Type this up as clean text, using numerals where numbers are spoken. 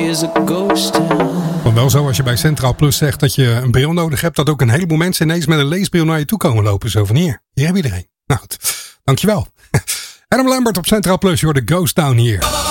is a ghost town. Maar wel zo als je bij Centraal Plus zegt dat je een bril nodig hebt, dat ook een heleboel mensen ineens met een leesbril naar je toe komen lopen. Zo van hier heb je er een. Nou goed, dankjewel. Adam Lambert op Centraal Plus, je hoort de Ghost Town hier.